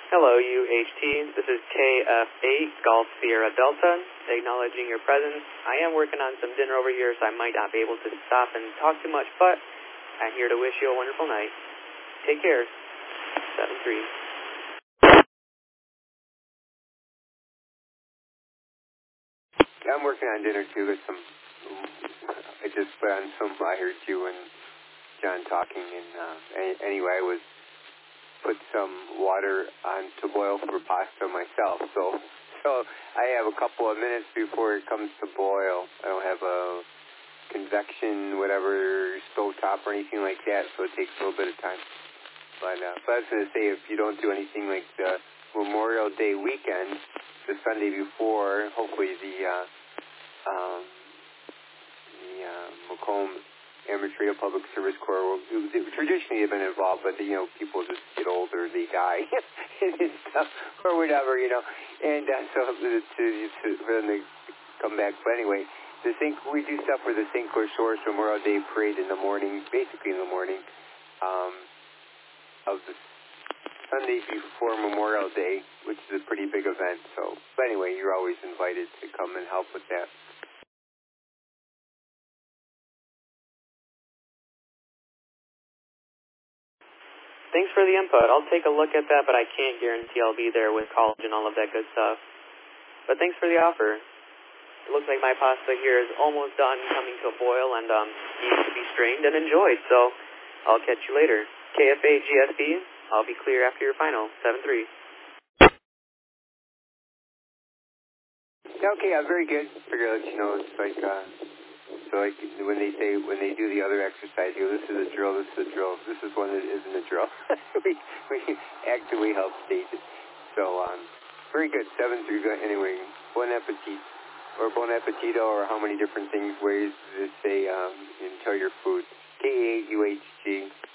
Hello, UHT. This is KF8, Golf Sierra Delta, acknowledging your presence. I am working on some dinner over here, so I might not be able to stop and talk too much, but I'm here to wish you a wonderful night. Take care. 7-3. I'm working on dinner too. I just put on some. I heard you and John talking, and anyway, I was put some water on to boil for pasta myself. So I have a couple of minutes before it comes to boil. I don't have a convection, whatever, stovetop or anything like that, so it takes a little bit of time. But I was going to say, if you don't do anything like the Memorial Day weekend, the Sunday before, hopefully the Macomb Amateur Radio Public Service Corps, traditionally have been involved, but people just get older, they die, and stuff, or whatever, and so for them to come back. But anyway, we do stuff for the St. Clair Shores Memorial Day Parade in the morning, basically in the morning of the Sunday before Memorial Day, which is a pretty big event. So, but anyway, you're always invited to come and help with that. Thanks for the input. I'll take a look at that, but I can't guarantee I'll be there with college and all of that good stuff. But thanks for the offer. It looks like my pasta here is almost done, coming to a boil, and needs to be strained and enjoyed. So I'll catch you later. KFA GSB, I'll be clear after your final. 7-3. Okay, very good. Figure I'll let you know. It's like, so like when they do the other exercise, this is a drill, this is a drill, this is one that isn't a drill. we actively help stage it. So, very good. 7-3. Anyway, bon appetit, or bon appetito, or how many different ways to say enjoy your food. KAUHG.